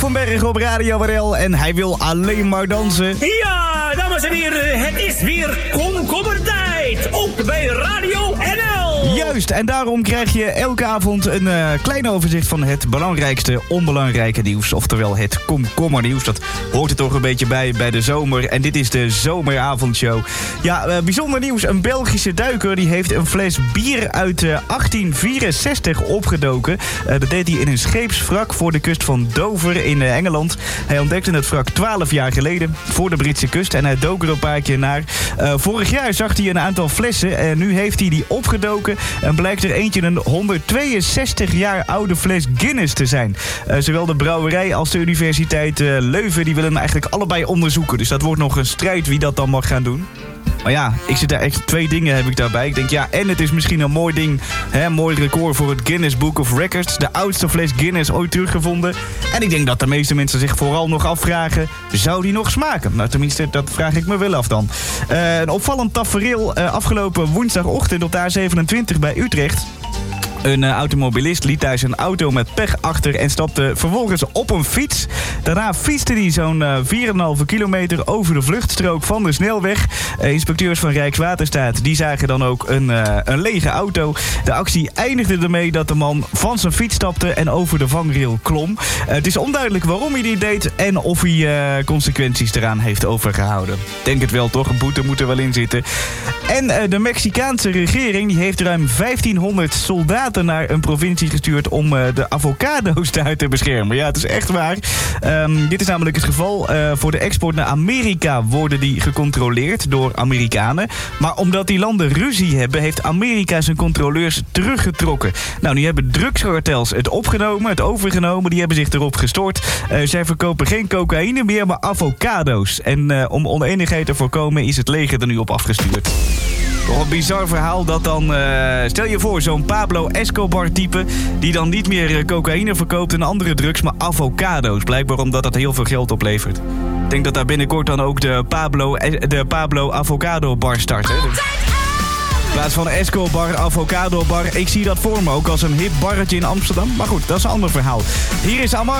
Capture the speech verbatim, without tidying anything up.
Van Berg op Radio R L en hij wil alleen maar dansen. Ja, dames en heren, het is weer komkommertijd. Ook bij Radio N L. Juist, en daarom krijg je elke avond een uh, klein overzicht van het belangrijkste onbelangrijke nieuws. Oftewel het komkommernieuws. Dat hoort er toch een beetje bij bij de zomer. En dit is de zomeravondshow. Ja, uh, bijzonder nieuws. Een Belgische duiker die heeft een fles bier uit uh, achttien vierenzestig opgedoken. Uh, dat deed hij in een scheepswrak voor de kust van Dover in uh, Engeland. Hij ontdekte het wrak twaalf jaar geleden voor de Britse kust. En hij dook er een paar keer naar. Uh, vorig jaar zag hij een aantal flessen. En nu heeft hij die opgedoken. En blijkt er eentje een honderdtweeënzestig jaar oude fles Guinness te zijn. Uh, zowel de brouwerij als de Universiteit uh, Leuven die willen hem eigenlijk allebei onderzoeken. Dus dat wordt nog een strijd wie dat dan mag gaan doen. Maar ja, ik zit daar echt twee dingen heb ik daarbij. Ik denk ja, en het is misschien een mooi ding, hè, een mooi record voor het Guinness Book of Records. De oudste fles Guinness ooit teruggevonden. En ik denk dat de meeste mensen zich vooral nog afvragen, zou die nog smaken? Nou, tenminste, dat vraag ik me wel af dan. Uh, een opvallend tafereel uh, afgelopen woensdagochtend op de A zevenentwintig bij Utrecht. Een uh, automobilist liet thuis een auto met pech achter en stapte vervolgens op een fiets. Daarna fietste hij zo'n uh, vier komma vijf kilometer over de vluchtstrook van de snelweg. Uh, inspecteurs van Rijkswaterstaat die zagen dan ook een, uh, een lege auto. De actie eindigde ermee dat de man van zijn fiets stapte en over de vangrail klom. Uh, het is onduidelijk waarom hij dit deed en of hij uh, consequenties eraan heeft overgehouden. Denk het wel toch, een boete moet er wel in zitten. En uh, de Mexicaanse regering die heeft ruim vijftienhonderd soldaten naar een provincie gestuurd om uh, de avocado's daar te beschermen. Ja, het is echt waar. Um, dit is namelijk het geval. Uh, voor de export naar Amerika worden die gecontroleerd door Amerikanen. Maar omdat die landen ruzie hebben, heeft Amerika zijn controleurs teruggetrokken. Nou, nu hebben drugskartels het opgenomen, het overgenomen. Die hebben zich erop gestort. Uh, zij verkopen geen cocaïne meer, maar avocado's. En uh, om oneenigheid te voorkomen is het leger er nu op afgestuurd. Toch een bizar verhaal dat dan, uh, stel je voor, zo'n Pablo Escobar-type die dan niet meer uh, cocaïne verkoopt en andere drugs, maar avocado's. Blijkbaar omdat dat heel veel geld oplevert. Ik denk dat daar binnenkort dan ook de Pablo, de Pablo Avocado Bar start. Hè? In plaats van Escobar, Avocado Bar. Ik zie dat voor me ook als een hip barretje in Amsterdam. Maar goed, dat is een ander verhaal. Hier is Amar.